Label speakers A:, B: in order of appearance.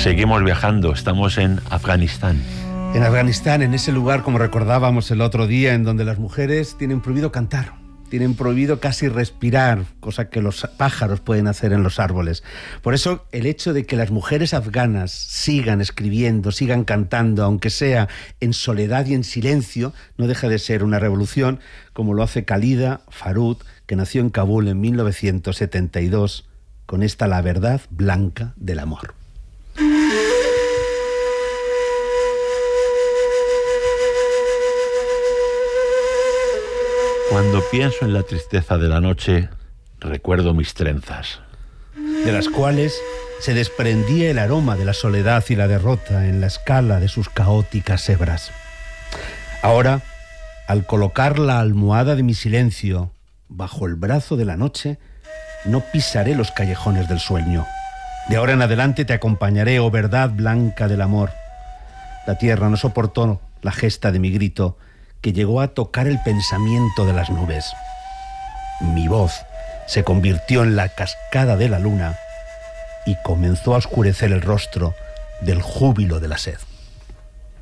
A: Seguimos viajando, estamos en Afganistán.
B: En Afganistán, en ese lugar, como recordábamos el otro día, en donde las mujeres tienen prohibido cantar, tienen prohibido casi respirar, cosa que los pájaros pueden hacer en los árboles. Por eso, el hecho de que las mujeres afganas sigan escribiendo, sigan cantando, aunque sea en soledad y en silencio, no deja de ser una revolución, como lo hace Khalida Farooq, que nació en Kabul en 1972, con esta La verdad blanca del amor.
A: Cuando pienso en la tristeza de la noche, recuerdo mis trenzas,
B: de las cuales se desprendía el aroma de la soledad y la derrota en la escala de sus caóticas hebras. Ahora, al colocar la almohada de mi silencio bajo el brazo de la noche, no pisaré los callejones del sueño. De ahora en adelante te acompañaré, oh verdad blanca del amor. La tierra no soportó la gesta de mi grito, que llegó a tocar el pensamiento de las nubes. Mi voz se convirtió en la cascada de la luna y comenzó a oscurecer el rostro del júbilo de la sed.